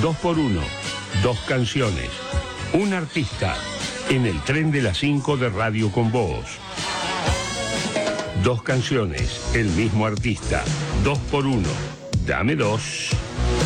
2x1, 2 canciones, un artista, en el tren de las 5 de Radio con Vos. 2 canciones, el mismo artista, 2x1, dame 2.